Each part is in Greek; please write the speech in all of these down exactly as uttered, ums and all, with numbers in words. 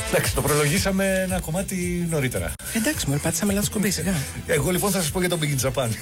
Εντάξει, το προλογίσαμε ένα κομμάτι νωρίτερα. Εντάξει, μωρέ, πάτησαμε λάθος κομπή, σιγά. Εγώ λοιπόν θα σας πω για τον Big in Japan.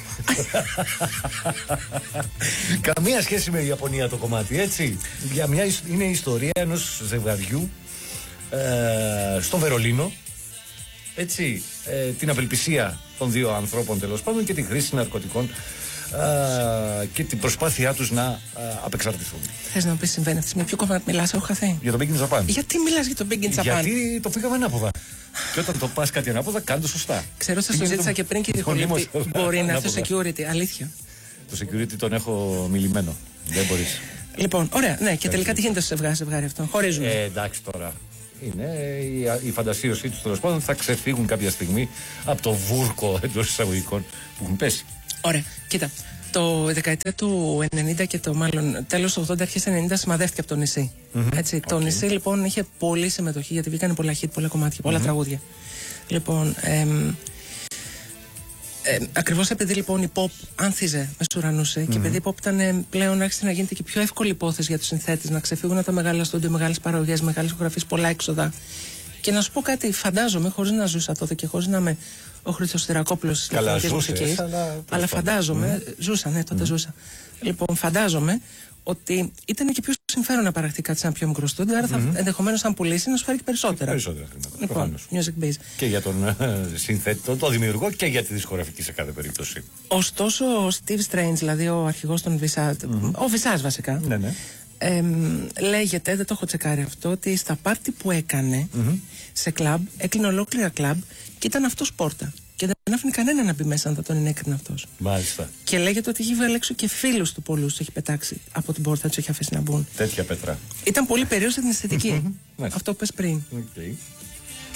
Καμία σχέση με η Ιαπωνία το κομμάτι, έτσι. Για μια, είναι η ιστορία ενός ζευγαριού ε, στο Βερολίνο. Έτσι, ε, την απελπισία των δύο ανθρώπων τέλος πάντων και τη χρήση ναρκωτικών ε, και την προσπάθειά τους να ε, απεξαρτηθούν. Θες να μου πεις συμβαίνει αυτή τη στιγμή, ποιο κομμάτι μιλάς, έχω χαθεί. Για τον Big in Japan. Γιατί μιλάς για τον Big in Japan? Γιατί το πήγαμε ανάποδα. Και όταν το πας κάτι ανάποδα, κάνε το σωστά. Ξέρω, σας το ζήτησα και πριν και διχολήπτη. Μπορεί να έρθει στο security, αλήθεια. Το security τον έχω μιλημένο. Δεν μπορείς. Λοιπόν, ωραία, ναι, και τελικά τι γίνεται στο ζευγάρι αυτό? Χωρίζουν. Ε, εντάξει τώρα. Είναι η, η φαντασίωσή τους τέλος πάντων θα ξεφύγουν κάποια στιγμή από το βούρκο εντός εισαγωγικών που έχουν πέσει. Ωραία, κοίτα. Το δεκαετία του ενενήντα και το μάλλον τέλος του ογδόντα, αρχές του ενενήντα σημαδεύτηκε από το νησί. Mm-hmm. Έτσι, okay. Το νησί λοιπόν είχε πολλή συμμετοχή γιατί βγήκαν πολλά hit, πολλά κομμάτια, πολλά mm-hmm. τραγούδια. Λοιπόν, εμ, Ε, ακριβώς επειδή λοιπόν η pop άνθιζε με ουρανούσε mm-hmm. και επειδή η pop ήταν πλέον άρχισε να γίνεται και πιο εύκολη υπόθεση για τους συνθέτες, να ξεφύγουν από τα μεγάλα στούντιο, μεγάλες παραγωγές, μεγάλες ηχογραφίες, πολλά έξοδα. Και να σου πω κάτι, φαντάζομαι, χωρίς να ζούσα τότε και χωρίς να είμαι ο Χρήστος Θηρακόπουλος της ηλεκτρονικής μουσικής, αλλά, αλλά φαντάζομαι, mm-hmm. ζούσα, ναι, τότε mm-hmm. ζούσα. Λοιπόν, φαντάζομαι ότι ήταν και πιο συμφέρον να παραχθεί κάτι σε ένα πιο μικρό στούντιο, άρα mm-hmm. θα ενδεχομένως αν πουλήσει να σου φέρει και περισσότερα. Περισσότερα χρήματα. Λοιπόν, music base. Και για τον ε, συνθέτη, τον, τον δημιουργό και για τη δισκογραφική σε κάθε περίπτωση. Ωστόσο, ο Steve Strange, δηλαδή ο αρχηγός των Visage, mm-hmm. ο Visage βασικά, ναι, ναι. Ε, λέγεται, δεν το έχω τσεκάρει αυτό, ότι στα πάρτι που έκανε mm-hmm. σε κλαμπ, έκλεινε ολόκληρα κλαμπ και ήταν αυτός πόρτα. Και δεν άφηνε κανένα να μπει μέσα αν θα τον ενέκρινε αυτός. Μάλιστα. Και λέγεται ότι έχει βγάλει έξω και φίλους του πολλούς, τους έχει πετάξει από την πόρτα, τους έχει αφήσει να μπουν. Τέτοια πέτρα. Ήταν πολύ περίεργο στην αισθητική. Αυτό που πες πριν. Okay.